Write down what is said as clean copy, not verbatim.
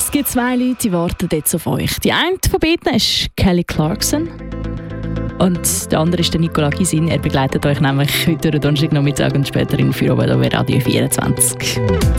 Es gibt zwei Leute, die warten jetzt auf euch. Die eine von beiden ist Kelly Clarkson. Und der andere ist der Nicola Gysin. Er begleitet euch nämlich heute Donnerstag Nachmittag und später in Feierabend bei Radio 24.